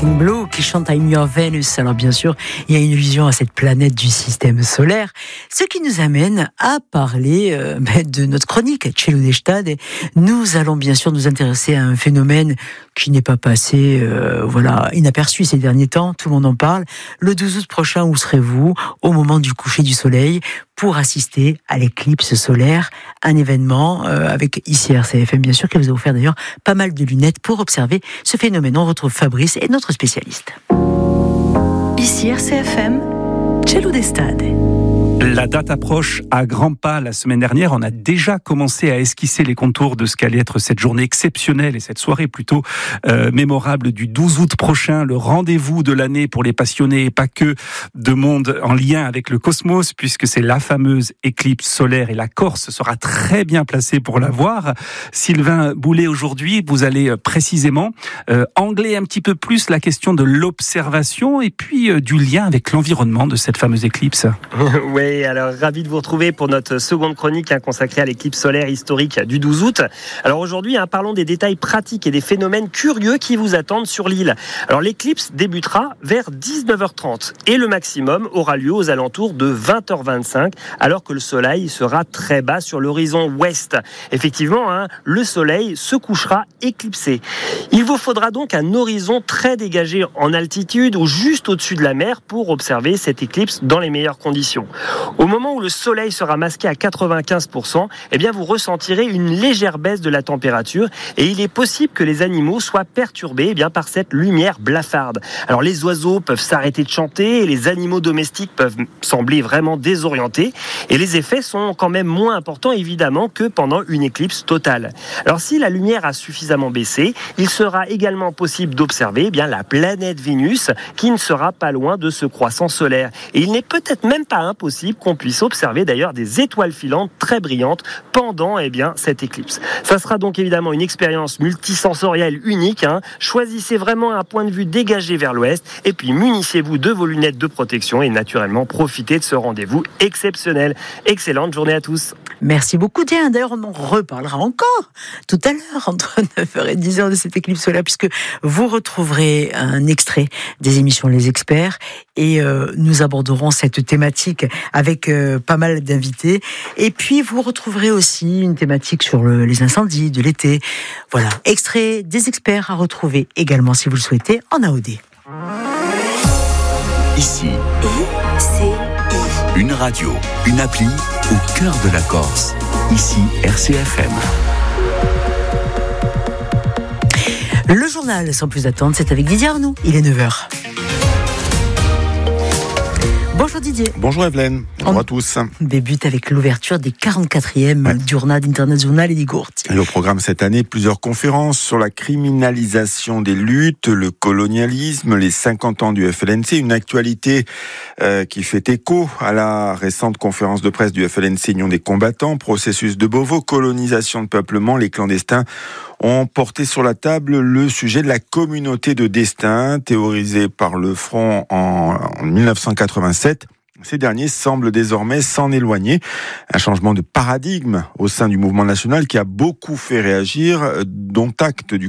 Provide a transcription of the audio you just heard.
Raging Blue qui chante I'm Your Venus. Alors bien sûr, il y a une allusion à cette planète du système solaire, ce qui nous amène à parler de notre chronique Cielo d'Estade. Et nous allons bien sûr nous intéresser à un phénomène qui n'est pas passé inaperçu ces derniers temps. Tout le monde en parle. Le 12 août prochain, où serez-vous au moment du coucher du soleil pour assister à l'éclipse solaire, un événement avec ici RCFM bien sûr, qui vous a offert d'ailleurs pas mal de lunettes pour observer ce phénomène. On retrouve Fabrice et notre spécialiste. Ici RCFM, Cielo d'Estade. La date approche à grands pas. La semaine dernière, on a déjà commencé à esquisser les contours de ce qu'allait être cette journée exceptionnelle et cette soirée plutôt mémorable du 12 août prochain, le rendez-vous de l'année pour les passionnés et pas que de monde en lien avec le cosmos, puisque c'est la fameuse éclipse solaire et la Corse sera très bien placée pour la voir. Sylvain Boulet, aujourd'hui, vous allez précisément angler un petit peu plus la question de l'observation et puis du lien avec l'environnement de cette fameuse éclipse. Oui, alors ravi de vous retrouver pour notre seconde chronique consacrée à l'éclipse solaire historique du 12 août. Alors aujourd'hui, parlons des détails pratiques et des phénomènes curieux qui vous attendent sur l'île. Alors l'éclipse débutera vers 19h30 et le maximum aura lieu aux alentours de 20h25 alors que le soleil sera très bas sur l'horizon ouest. Effectivement, le soleil se couchera éclipsé. Il vous faudra donc un horizon très dégagé en altitude ou juste au-dessus de la mer pour observer cette éclipse dans les meilleures conditions. Au moment où le soleil sera masqué à 95%, vous ressentirez une légère baisse de la température et il est possible que les animaux soient perturbés par cette lumière blafarde. Alors les oiseaux peuvent s'arrêter de chanter et les animaux domestiques peuvent sembler vraiment désorientés et les effets sont quand même moins importants évidemment que pendant une éclipse totale. Alors si la lumière a suffisamment baissé, il sera également possible d'observer la planète Vénus qui ne sera pas loin de ce croissant solaire. Et il n'est peut-être même pas impossible qu'on puisse observer d'ailleurs des étoiles filantes très brillantes pendant cette éclipse. Ça sera donc évidemment une expérience multisensorielle unique. Choisissez vraiment un point de vue dégagé vers l'ouest et puis munissez-vous de vos lunettes de protection et naturellement profitez de ce rendez-vous exceptionnel. Excellente journée à tous. Merci beaucoup. Tiens, d'ailleurs, on en reparlera encore tout à l'heure entre 9h et 10h de cette éclipse solaire puisque vous retrouverez un extrait des émissions Les Experts et nous aborderons cette thématique avec pas mal d'invités. Et puis, vous retrouverez aussi une thématique sur les incendies de l'été. Voilà, extrait des experts à retrouver également, si vous le souhaitez, en AOD. Ici, une radio, une appli au cœur de la Corse. Ici, RCFM. Le journal, sans plus attendre, c'est avec Didier Arnoux. Il est 9h. Bonjour Didier. Bonjour Evelyne. Bonjour à tous. On débute avec l'ouverture des 44e Giornate Internazionali di Corti. Et au programme cette année, plusieurs conférences sur la criminalisation des luttes, le colonialisme, les 50 ans du FLNC, une actualité qui fait écho à la récente conférence de presse du FLNC Union des combattants, processus de Beauvau, colonisation de peuplement, les clandestins ont porté sur la table le sujet de la communauté de destin, théorisé par le Front en 1987. Ces derniers semblent désormais s'en éloigner. Un changement de paradigme au sein du mouvement national qui a beaucoup fait réagir, dont acte du